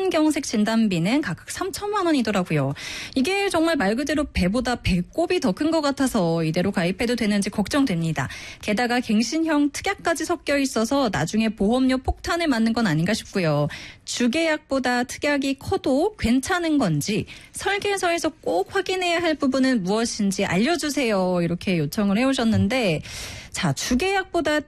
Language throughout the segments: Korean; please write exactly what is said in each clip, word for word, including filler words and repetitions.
심근경색 진단비는 각각 삼천만 원이더라고요. 이게 정말 말 그대로 배보다 배꼽이 더 큰 것 같아서 이대로 가입해도 되는지 걱정됩니다. 게다가 갱신형 특약까지 섞여 있어서 나중에 보험료 폭탄을 맞는 건 아닌가 싶고요. 주계약보다 특약이 커도 괜찮은 건지 설계서에서 꼭 확인해야 할 부분은 무엇인지 알려주세요. 이렇게 요청을 해오셨는데 자, 주계약보다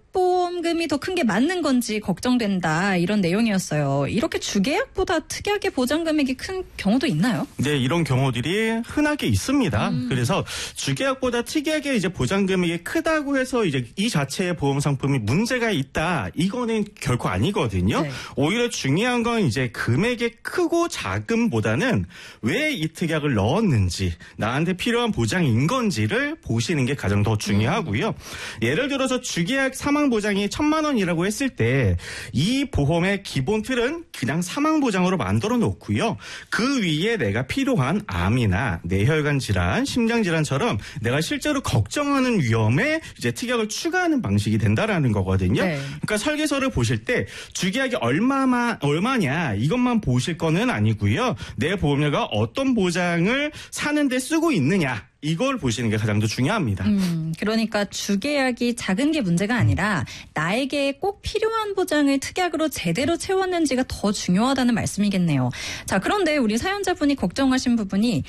특약보험금이 더 큰 게 맞는 건지 걱정된다. 이런 내용이었어요. 이렇게 주계약보다 특약의 보장금액이 큰 경우도 있나요? 네, 이런 경우들이 흔하게 있습니다. 음. 그래서 주계약보다 특약의 이제 보장금액이 크다고 해서 이제 이 자체의 보험 상품이 문제가 있다. 이거는 결코 아니거든요. 네. 오히려 중요한 건 이제 금액의 크고 작음보다는 왜 이 특약을 넣었는지, 나한테 필요한 보장인 건지를 보시는 게 가장 더 중요하고요. 음. 예를 들어서 주계약 사망보장이 천만 원이라고 했을 때 이 보험의 기본 틀은 그냥 사망보장으로 만들어 놓고요. 그 위에 내가 필요한 암이나 뇌혈관 질환, 심장 질환처럼 내가 실제로 걱정하는 위험에 이제 특약을 추가하는 방식이 된다라는 거거든요. 네. 그러니까 설계서를 보실 때 주계약이 얼마만 얼마냐 이것만 보실 거는 아니고요. 내 보험료가 어떤 보장을 사는데 쓰고 있느냐. 이걸 보시는 게 가장 더 중요합니다. 음, 그러니까 주계약이 작은 게 문제가 아니라 나에게 꼭 필요한 보장을 특약으로 제대로 채웠는지가 더 중요하다는 말씀이겠네요. 자, 그런데 우리 사연자분이 걱정하신 부분이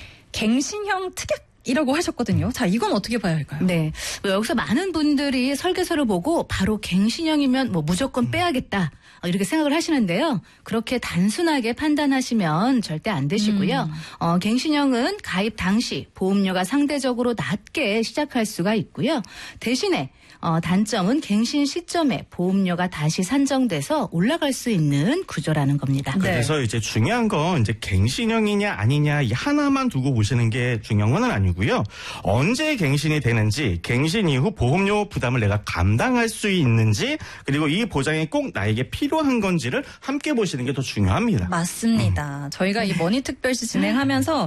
갱신형 특약 이라고 하셨거든요. 자, 이건 어떻게 봐야 할까요? 네. 여기서 많은 분들이 설계서를 보고 바로 갱신형이면 뭐 무조건 빼야겠다. 이렇게 생각을 하시는데요. 그렇게 단순하게 판단하시면 절대 안 되시고요. 음. 어, 갱신형은 가입 당시 보험료가 상대적으로 낮게 시작할 수가 있고요. 대신에 어, 단점은 갱신 시점에 보험료가 다시 산정돼서 올라갈 수 있는 구조라는 겁니다. 그래서 네. 이제 중요한 건 이제 갱신형이냐 아니냐 이 하나만 두고 보시는 게 중요한 건 아니고요. 언제 갱신이 되는지, 갱신 이후 보험료 부담을 내가 감당할 수 있는지, 그리고 이 보장이 꼭 나에게 필요한 건지를 함께 보시는 게 더 중요합니다. 맞습니다. 음. 저희가 이 머니특별시 진행하면서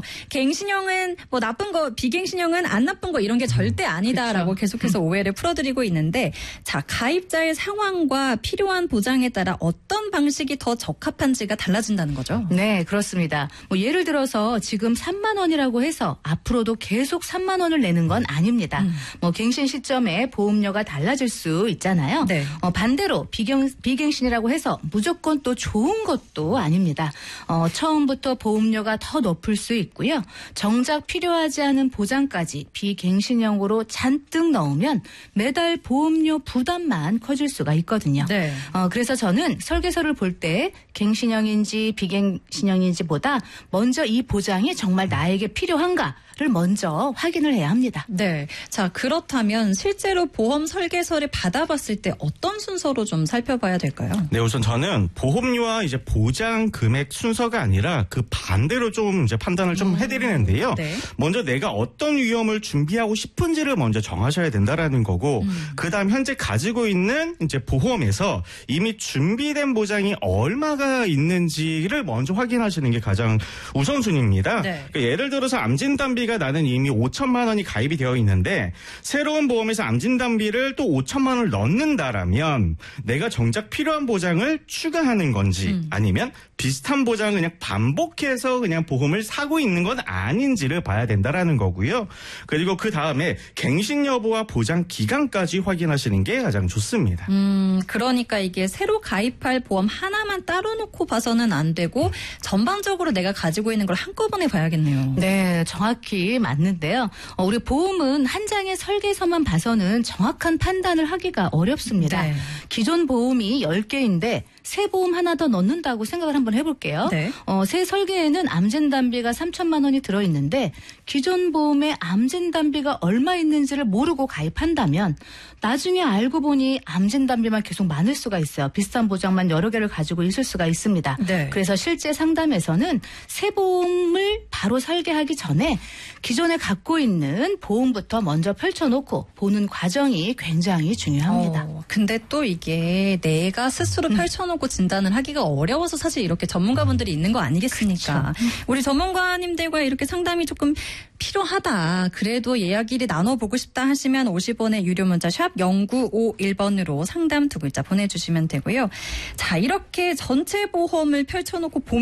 갱신형은 뭐 나쁜 거, 비갱신형은 안 나쁜 거 이런 게 절대 아니다라고 그렇죠. 계속해서 오해를 풀어드리고 있는데 자, 가입자의 상황과 필요한 보장에 따라 어떤 방식이 더 적합한지가 달라진다는 거죠. 네, 그렇습니다. 뭐 예를 들어서 지금 삼만 원이라고 해서 앞으로도 계속 삼만 원을 내는 건 아닙니다. 음. 뭐 갱신 시점에 보험료가 달라질 수 있잖아요. 네. 어, 반대로 비경, 비갱신이라고 해서 무조건 또 좋은 것도 아닙니다. 어, 처음부터 보험료가 더 높을 수 있고요. 정작 필요하지 않은 보장까지 비갱신형으로 잔뜩 넣으면 매달 보험료 부담만 커질 수가 있거든요. 네. 어, 그래서 저는 설계서를 볼 때 갱신형인지 비갱신형인지보다 먼저 이 보장이 정말 나에게 필요한가를 먼저 확인을 해야 합니다. 네. 자, 그렇다면 실제로 보험 설계서를 받아봤을 때 어떤 순서로 좀 살펴봐야 될까요? 네, 우선 저는 보험료와 이제 보장 금액 순서가 아니라 그 반대로 좀 이제 판단을 좀 음. 해드리는데요. 네. 먼저 내가 어떤 위험을 준비하고 싶은지를 먼저 정하셔야 된다라는 거고, 음. 그다음 현재 가지고 있는 이제 보험에서 이미 준비된 보장이 얼마가 있는지를 먼저 확인하시는 게 가장 우선순위입니다. 네. 그러니까 예를 들어서 암진단비가 나는 이미 오천만 원이 가입이 되어 있는데 새로운 보험에서 암진단비를 또 오천만 원을 넣는다라면 내가 정작 필요한 보장을 추가하는 건지 음. 아니면 비슷한 보장을 그냥 반복해서 그냥 보험을 사고 있는 건 아닌지를 봐야 된다라는 거고요. 그리고 그 다음에 갱신 여부와 보장 기간까지 확인하시는 게 가장 좋습니다. 음, 그러니까 이게 새로 가입할 보험 하나만 따로 놓고 봐서는 안 되고 전반적으로 내가 가지고 있는 걸 한꺼번에 봐야겠네요. 네, 정확히 맞는데요. 어, 우리 보험은 한 장의 설계서만 봐서는 정확한 판단을 하기가 어렵습니다. 네. 기존 보험이 열 개인데 새 보험 하나 더 넣는다고 생각을 한번 해볼게요. 네. 어, 새 설계에는 암진단비가 삼천만 원이 들어있는데 기존 보험에 암진단비가 얼마 있는지를 모르고 가입한다면 나중에 알고 보니 암진단비만 계속 많을 수가 있어요. 비슷한 보장만 여러 개를 가지고 있을 수가 있습니다. 네. 그래서 실제 상담에서는 새 보험을 바로 설계하기 전에 기존에 갖고 있는 보험부터 먼저 펼쳐놓고 보는 과정이 굉장히 중요합니다. 어, 근데 또 이게 내가 스스로 음. 펼쳐놓고 진단을 하기가 어려워서 사실 이렇게 전문가분들이 있는 거 아니겠습니까? 그렇죠. 우리 전문가님들과 이렇게 상담이 조금 필요하다. 그래도 이야기를 나눠보고 싶다 하시면 오십 원의 유료 문자 샵 공구오일 번으로 상담 두 글자 보내주시면 되고요. 자, 이렇게 전체 보험을 펼쳐놓고